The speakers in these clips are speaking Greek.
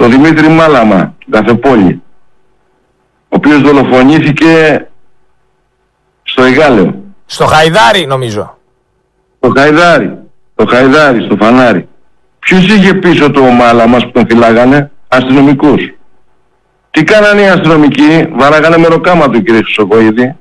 το Δημήτρη Μάλαμα, την Καφεπόλη, ο οποίος δολοφονήθηκε στο Εγάλεο. Στο Χαϊδάρι νομίζω. Το Χαϊδάρι, στο Φανάρι. Ποιος είχε πίσω του ο Μάλαμας που τον φυλάγανε? Αστυνομικούς. Τι κάνανε οι αστυνομικοί? Βαράγανε μεροκάμα του, κύριε Χρυσοκοίδη.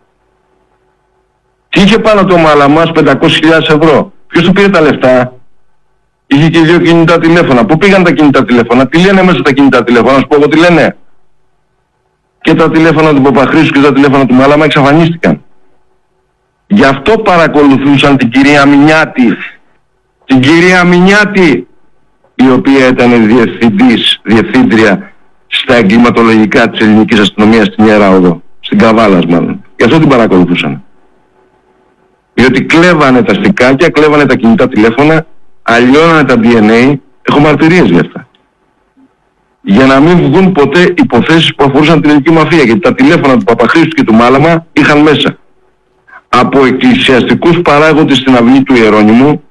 Τι είχε πάνω το Μάλαμας? 500.000 ευρώ. Ποιος του πήρε τα λεφτά? Είχε και 2 κινητά τηλέφωνα. Πού πήγαν τα κινητά τηλέφωνα? Τι λένε μέσα τα κινητά τηλέφωνα? Να σου πω εγώ τι λένε. Και τα τηλέφωνα του Παπαχρήστου και τα τηλέφωνα του Μάλαμα εξαφανίστηκαν. Γι' αυτό παρακολουθούσαν την κυρία Μινιάτη. Την κυρία Μινιάτη, η οποία ήταν διευθύντρια στα εγκληματολογικά της ελληνικής αστυνομίας στην Ιερά Οδό. Στην Καβάλας μάλλον. Γι' αυτό την παρακολουθούσαν. Διότι κλέβανε τα στικάκια, κλέβανε τα κινητά τηλέφωνα, αλλιώνανε τα DNA. Έχω μαρτυρίες γι' αυτά. Για να μην βγουν ποτέ υποθέσεις που αφορούσαν την ελληνική μαφία. Γιατί τα τηλέφωνα του Παπαχρήστου και του Μάλαμα είχαν μέσα από εκκλησιαστικούς παράγοντες στην αυλή του Ιερώνυμου,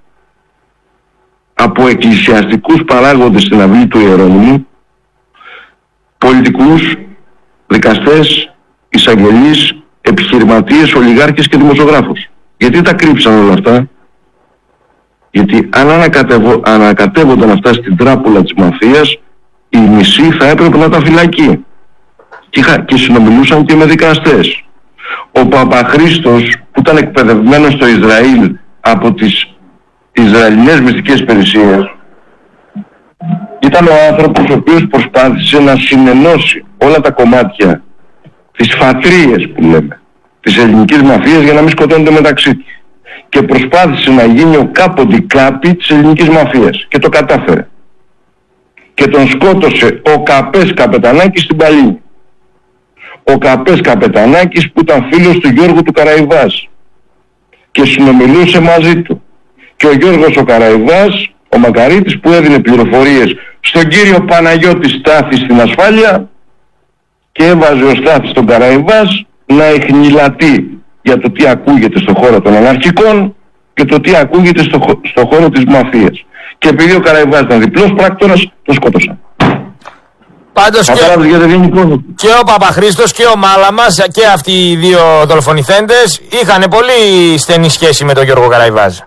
πολιτικούς, δικαστές, εισαγγελείς, επιχειρηματίες, ολιγάρχες και δημοσιογράφους. Γιατί τα κρύψαν όλα αυτά? Γιατί αν ανακατεύονταν αυτά στην τράπουλα της μαφίας, οι μισοί θα έπρεπε να τα φυλακεί. Και συνομιλούσαν και με δικαστές. Ο Παπαχρήστος, που ήταν εκπαιδευμένος στο Ισραήλ από τις Ισραηλινές μυστικές υπηρεσίες, ήταν ο άνθρωπος ο οποίος προσπάθησε να συνενώσει όλα τα κομμάτια, τις φατρίες που λέμε, της ελληνικής μαφίας για να μην σκοτώνονται μεταξύ τους. Και προσπάθησε να γίνει ο κάποντικάπη της ελληνικής μαφίας. Και το κατάφερε. Και τον σκότωσε ο Καπές Καπετανάκης στην Παλίνη. Ο Καπές Καπετανάκης που ήταν φίλος του Γιώργου του Καραϊβάς και συνομιλούσε μαζί του. Και ο Γιώργος ο Καραϊβάς, ο Μακαρίτης, που έδινε πληροφορίες στον κύριο Παναγιώτη Στάθη στην ασφάλεια, και έβαζε ο Στάθης τον Καραϊβάς να εχνηλατεί για το τι ακούγεται στον χώρο των αναρχικών και το τι ακούγεται στον χώρο της μαφίας. Και επειδή ο Καραϊβάς ήταν διπλός πράκτορας, τον σκότωσαν. Πάντως και ο Παπαχρήστος και ο Μάλαμας και αυτοί οι δύο δολοφονηθέντες είχαν πολύ στενή σχέση με τον Γιώργο Καραϊβάζ.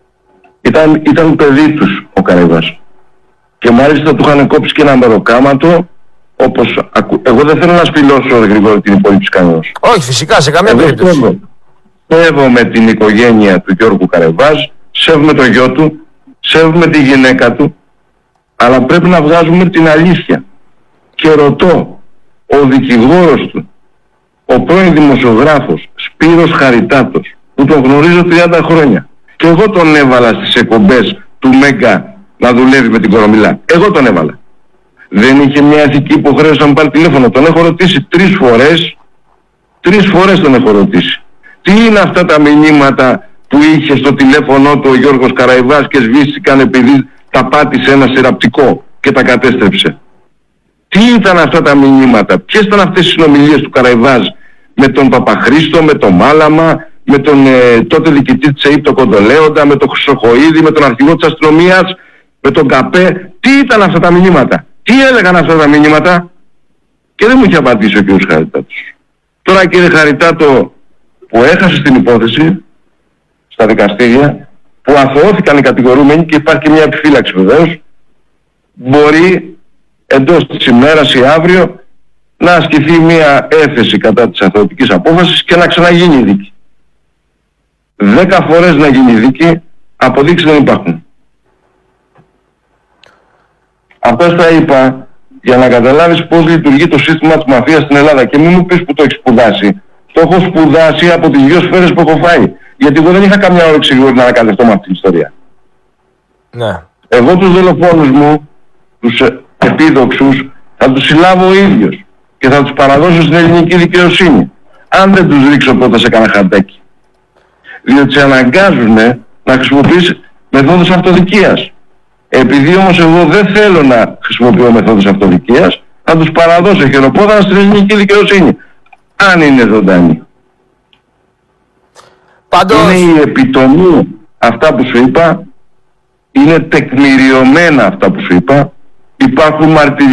Ήταν παιδί τους ο Καραϊβάς. Και μάλιστα του είχαν κόψει και ένα μεροκάματο, όπως εγώ δεν θέλω να σπηλώσω γρήγορα την υπόλοιψη κανένας. Όχι, φυσικά, σε καμία περίπτωση. Σέβομαι την οικογένεια του Γιώργου Καραϊβάζ, σέβομαι το γιο του, σέβομαι τη γυναίκα του, αλλά πρέπει να βγάζουμε την αλήθεια. Και ρωτώ, ο δικηγόρος του, ο πρώην δημοσιογράφος Σπύρος Χαριτάτος, που τον γνωρίζω 30 χρόνια, και εγώ τον έβαλα στις εκπομπές του Μέγκα να δουλεύει με την Κορομιλά. Εγώ τον έβαλα. Δεν είχε μια ηθική υποχρέωση να μου πάρει τηλέφωνο? Τον έχω ρωτήσει 3 φορές. 3 φορές τον έχω ρωτήσει. Τι είναι αυτά τα μηνύματα που είχε στο τηλέφωνο του ο Γιώργος Καραϊβάς και σβήστηκαν επειδή τα πάτησε ένα σειραπτικό και τα κατέστρεψε? Τι ήταν αυτά τα μηνύματα? Ποιες ήταν αυτές οι συνομιλίες του Καραϊβάζ με τον Παπαχρήστο, με τον Μάλαμα, με τον τότε διοικητή της ΕΕΠ, τον Κοντολέοντα, με τον Χρυσοχοΐδη, με τον αρχηγό της αστυνομίας, με τον Καπέ? Τι ήταν αυτά τα μηνύματα? Τι έλεγαν αυτά τα μηνύματα? Και δεν μου είχε απαντήσει ο κ. Χαριτάτος. Τώρα, κύριε Χαριτάτο, που έχασε την υπόθεση στα δικαστήρια, που αθωώθηκαν οι κατηγορούμενοι και υπάρχει και μια επιφύλαξη βεβαίως, μπορεί εντός της ημέρας ή αύριο να ασκηθεί μια έφεση κατά της αθωωτικής απόφασης και να ξαναγίνει η δίκη. 10 φορές να γίνει η δίκη, αποδείξεις δεν υπάρχουν. Αυτά τα είπα για να καταλάβεις πώς λειτουργεί το σύστημα της μαφίας στην Ελλάδα. Και μην μου πεις που το έχεις σπουδάσει. Το έχω σπουδάσει από τις 2 σφαίρες που έχω φάει. Γιατί εγώ δεν είχα καμιά όρεξη να ανακαλυφθώ με αυτή την ιστορία. Ναι. Εγώ τους δολοφόνους μου, τους επίδοξους, θα τους συλλάβω ο ίδιος και θα τους παραδώσω στην ελληνική δικαιοσύνη. Αν δεν τους ρίξω πρώτα σε κανένα χαρτάκι. Διότι σε αναγκάζουν να χρησιμοποιείς μεθόδους αυτοδικίας. Επειδή όμως εγώ δεν θέλω να χρησιμοποιώ μεθόδους αυτοδικίας, θα τους παραδώσω χειροπόδαρα στην ελληνική δικαιοσύνη. Αν είναι ζωντανή. Παντός... Είναι η επιτομή αυτά που σου είπα, είναι τεκμηριωμένα αυτά που σου είπα, υπάρχουν μαρτυρίες.